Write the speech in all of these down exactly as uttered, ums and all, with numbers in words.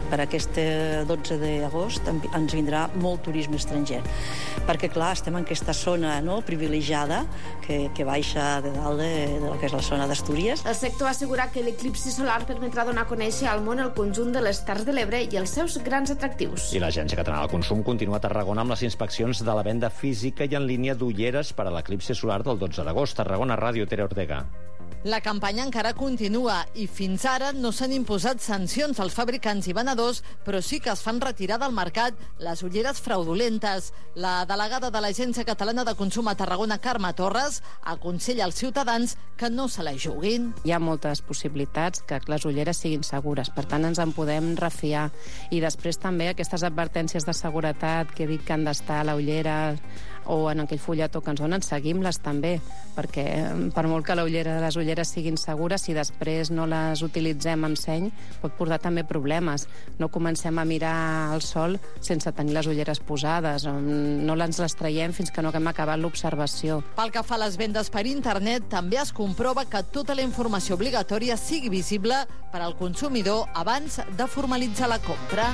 Per aquest dotze d'agost ens vindrà molt turisme estranger, perquè clar, estem en aquesta zona, no?, privilegiada que, que baixa de dalt de, de lo que és la zona d'Astúries. El sector assegura que l'eclipsi solar permetrà donar a conèixer al món el conjunt de les Terres de l'Ebre i els seus grans atractius. I l'Agència Catalana del Consum continua a Tarragona amb les inspeccions de la venda física i en línia d'ulleres per a l'eclipsi solar del dotze d'agost. Tarragona Ràdio, Tere Ortega. La campanya encara continua i fins ara no s'han imposat sancions als fabricants i venedors, però sí que es fan retirar del mercat les ulleres fraudulentes. La delegada de l'Agència Catalana de Consum a Tarragona, Carme Torres, aconsella als ciutadans que no se la juguin. Hi ha moltes possibilitats que les ulleres siguin segures, per tant ens en podem refiar. I després també aquestes advertències de seguretat que dic que han d'estar a la ullera o en aquell fulletó que ens donen, seguim-les també, perquè per molt que la ullera, les ulleres siguin segures, si després no les utilitzem amb seny, pot portar també problemes. No comencem a mirar el sol sense tenir les ulleres posades, no les les traiem fins que no hem acabat l'observació. Pel que fa a les vendes per internet, també es comprova que tota la informació obligatòria sigui visible per al consumidor abans de formalitzar la compra.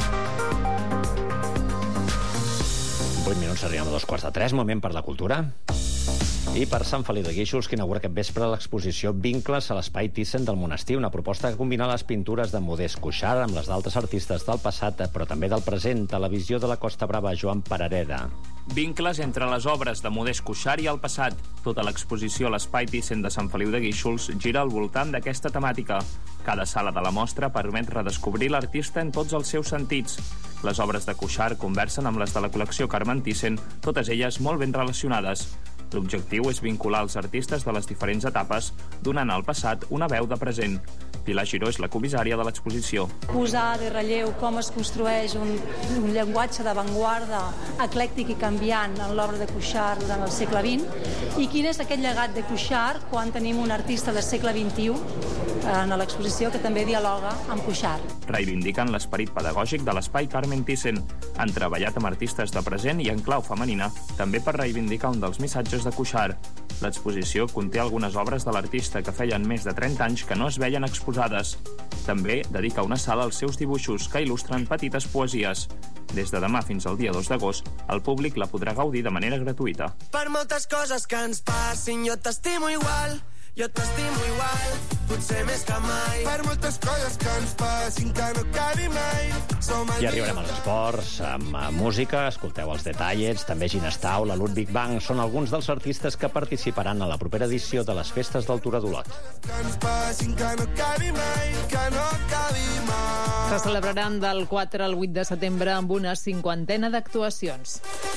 vuit minuts, arribem a dos quarts de tres, moment per la cultura. I per Sant Feliu de Guíxols, que inaugura aquest vespre l'exposició Vincles a l'Espai Thyssen del Monestir, una proposta que combina les pintures de Modest Cuixart amb les d'altres artistes del passat, però també del present, a la visió de la Costa Brava, Joan Parareda. Vincles entre les obres de Modest Cuixart i el passat. Tota l'exposició a l'Espai Thyssen de Sant Feliu de Guíxols gira al voltant d'aquesta temàtica. Cada sala de la mostra permet redescobrir l'artista en tots els seus sentits. Les obres de Cuixart conversen amb les de la col·lecció Carmen Thyssen, totes elles molt ben relacionades. L'objectiu és vincular els artistes de les diferents etapes, donant al passat una veu de present. Pilar Giró és la comissària de l'exposició. Posar de relleu com es construeix un, un llenguatge d'avantguarda eclèctic i canviant en l'obra de Cuixart durant el segle vint, i quin és aquest llegat de Cuixart quan tenim un artista del segle vint-i-u en l'exposició que també dialoga amb Cuixart. Reivindiquen l'esperit pedagògic de l'Espai Carmen Thyssen. Han treballat amb artistes de present i en clau femenina, també per reivindicar un dels missatges de Cuixart. L'exposició conté algunes obres de l'artista que feien més de trenta anys que no es veien exposades. També dedica una sala als seus dibuixos, que il·lustren petites poesies. Des de demà fins al dia dos d'agost, el públic la podrà gaudir de manera gratuïta. Per moltes coses que ens passin, jo t'estimo igual, jo t'estimo igual, potser més que mai. Per moltes coses que ens passin, que no acabi mai. I arribarem als esports, amb música, escolteu els Detallets, també Ginestau, la Ludwig Bang, són alguns dels artistes que participaran a la propera edició de les festes del Tura d'Olot. Que ens passin, que no acabi mai, que no acabi mai. Se celebraran del quatre al vuit de setembre amb una cinquantena d'actuacions.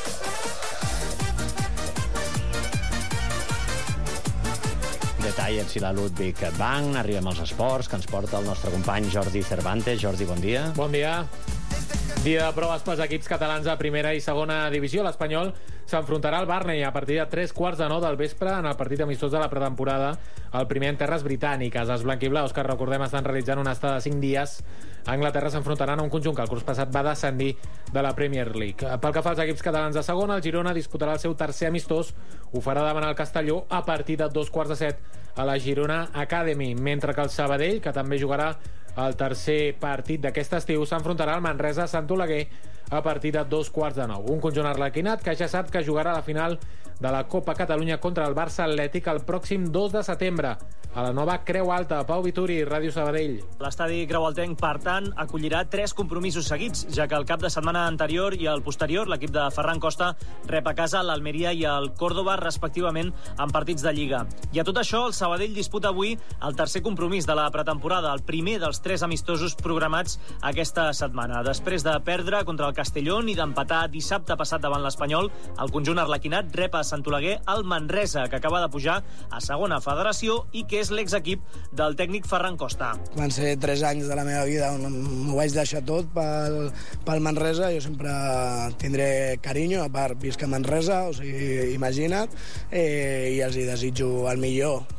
Detallets i la Ludwig Bang. Arribem als esports, que ens porta el nostre company Jordi Cervantes. Jordi, bon dia. Bon dia. Dia de proves pels equips catalans a primera i segona divisió. L'Espanyol s'enfrontarà al Barney a partir de tres quarts de nou del vespre en el partit amistós de la pretemporada, el primer en terres britàniques. Els blanquiblaus, que recordem estan realitzant una estada de cinc dies a Anglaterra, s'enfrontaran a un conjunt que el curs passat va descendir de la Premier League. Pel que fa als equips catalans de segona, el Girona disputarà el seu tercer amistós. Ho farà davant el Castelló a partir de dos quarts de set a la Girona Academy, mentre que el Sabadell, que també jugarà el tercer partit d'aquest estiu, s'enfrontarà al Manresa Sant Oleguer a partir de dos quarts de nou. Un conjunt arlequinat que ja sap que jugarà a la final de la Copa Catalunya contra el Barça Atlètic el pròxim dos de setembre a la nova Creu Alta. Pau Vituri, Ràdio Sabadell. L'estadi Creualtenc, per tant, acollirà tres compromisos seguits, ja que el cap de setmana anterior i el posterior l'equip de Ferran Costa rep a casa l'Almeria i el Córdoba, respectivament, en partits de Lliga. I a tot això, el Sabadell disputa avui el tercer compromís de la pretemporada, el primer dels tres amistosos programats aquesta setmana. Després de perdre contra el Castellón i d'empatar dissabte passat davant l'Espanyol, el conjunt arlequinat rep a Sant Oleguer el Manresa, que acaba de pujar a segona federació i que és l'exequip del tècnic Ferran Costa. Van ser tres anys de la meva vida on m'ho vaig deixar tot pel, pel Manresa. Jo sempre tindré carinyo, a part visc a Manresa, o sigui, imagina't, eh, i els hi desitjo el millor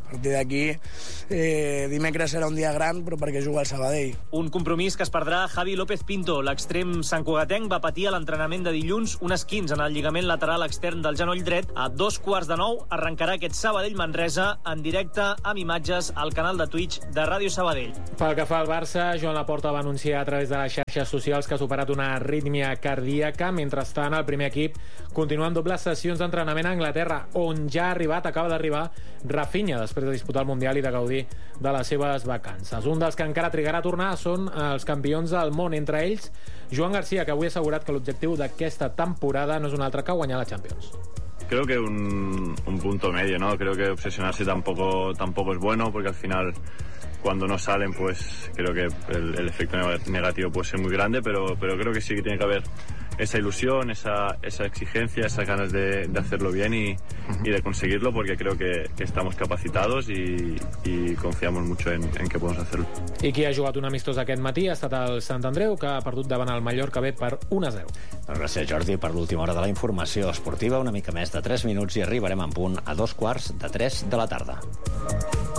A partir d'aquí, eh, dimecres serà un dia gran, però perquè juga al Sabadell. Un compromís que es perdrà Javi López Pinto. L'extrem santcugatenc va patir a l'entrenament de dilluns un esquinç en el lligament lateral extern del genoll dret. A dos quarts de nou arrencarà aquest Sabadell-Manresa en directe amb imatges al canal de Twitch de Ràdio Sabadell. Pel que fa al Barça, Joan Laporta va anunciar a través de les xarxes socials que ha superat una arrítmia cardíaca. Mentrestant, el primer equip continua amb dobles sessions d'entrenament a Anglaterra, on ja ha arribat, acaba d'arribar Rafinha, després de disputar el Mundial i de gaudir de les seves vacances. Un dels que encara trigarà a tornar són els campions del món, entre ells Joan Garcia, que avui ha assegurat que l'objectiu d'aquesta temporada no és un altre que guanyar la Champions. Creo que un, un punto medio, ¿no? Creo que obsesionarse tampoco, tampoco es bueno, porque al final cuando no salen, pues creo que el, el efecto negativo puede ser muy grande, pero, pero creo que sí que tiene que haber esa ilusión, esa, esa exigencia, esas ganas de, de hacerlo bien y, uh-huh. y de conseguirlo, porque creo que, que estamos capacitados y, y confiamos mucho en, en que podemos hacerlo. I qui ha jugat un amistós aquest matí ha estat el Sant Andreu, que ha perdut davant el Mallorca B per un a zero. Doncs gràcies, Jordi, per l'última hora de la informació esportiva. Una mica més de tres minuts i arribarem en punt a dos quarts de tres de la tarda.